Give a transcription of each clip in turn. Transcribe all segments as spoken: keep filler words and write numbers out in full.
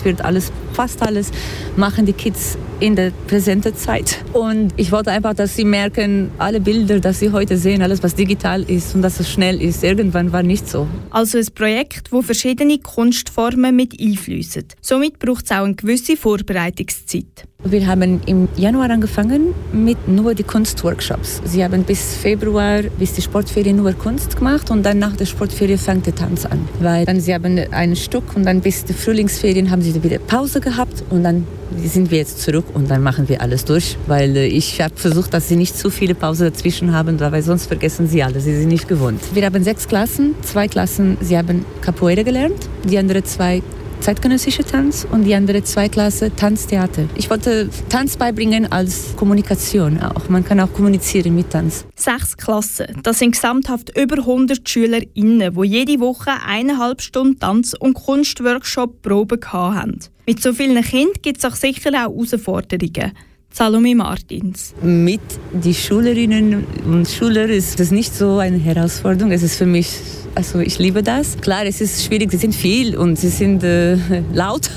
wird alles, fast alles, machen die Kids in der präsenten Zeit. Und ich wollte einfach, dass sie merken, alle Bilder, die sie heute sehen, alles, was digital ist und dass es schnell ist, irgendwann war nicht so. Also ein Projekt, wo verschiedene Kunstformen mit einfließen. Somit braucht es auch eine gewisse Vorbereitungszeit. Wir haben im Januar angefangen mit nur die Kunstworkshops. Sie haben bis Februar, bis die Sportferien nur Kunst gemacht und dann nach der Sportferie fängt der Tanz an. Weil dann sie haben ein Stück und dann bis die Frühlingsferien haben sie wieder Pause gehabt und dann sind wir jetzt zurück und dann machen wir alles durch. Weil ich habe versucht, dass sie nicht zu viele Pausen dazwischen haben, weil sonst vergessen sie alles, sie sind nicht gewohnt. Wir haben sechs Klassen, zwei Klassen, sie haben Capoeira gelernt, die anderen zwei zeitgenössische Tanz und die andere zwei Klasse Tanztheater. Ich wollte Tanz beibringen als Kommunikation auch. Man kann auch kommunizieren mit Tanz. Sechs Klassen, das sind gesamthaft über hundert SchülerInnen, die jede Woche eineinhalb Stunden Tanz- und Kunstworkshop-Proben hatten. Mit so vielen Kindern gibt es auch sicher auch Herausforderungen. Salome Martins. Mit den Schülerinnen und Schülern ist das nicht so eine Herausforderung. Es ist für mich, also ich liebe das. Klar, es ist schwierig, sie sind viel und sie sind äh, laut.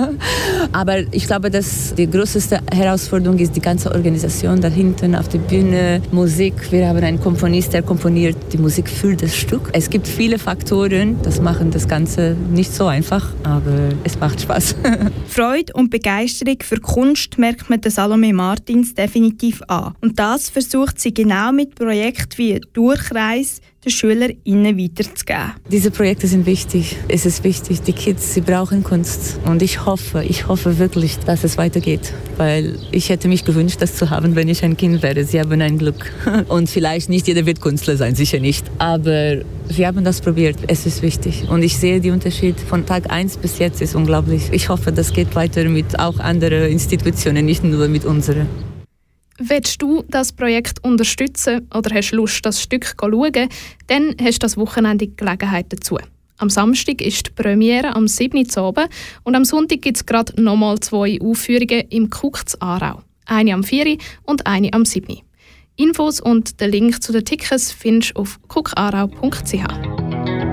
Aber ich glaube, dass die größte Herausforderung ist die ganze Organisation da hinten auf der Bühne, Musik. Wir haben einen Komponist, der komponiert die Musik für das Stück. Es gibt viele Faktoren, das machen das Ganze nicht so einfach, aber es macht Spaß. Freude und Begeisterung für Kunst merkt man der Salome Martins definitiv an. Und das versucht sie genau mit Projekten wie «Durchreis» den SchülerInnen weiterzugeben. Diese Projekte sind wichtig. Es ist wichtig, die Kids, sie brauchen Kunst. Und ich hoffe, ich hoffe wirklich, dass es weitergeht. Weil ich hätte mich gewünscht, das zu haben, wenn ich ein Kind wäre. Sie haben ein Glück. Und vielleicht nicht jeder wird Künstler sein, sicher nicht. Aber wir haben das probiert. Es ist wichtig. Und ich sehe den Unterschied von Tag eins bis jetzt ist unglaublich. Ich hoffe, das geht weiter mit auch anderen Institutionen, nicht nur mit unseren. Willst du das Projekt unterstützen oder hast Lust, das Stück zu schauen, dann hast du das Wochenende die Gelegenheit dazu. Am Samstag ist die Premiere am siebten Uhr abends und am Sonntag gibt es gerade nochmal zwei Aufführungen im Cook zu Aarau. Eine am vier Uhr und eine am siebten Uhr. Infos und den Link zu den Tickets findest du auf cook aarau punkt c h.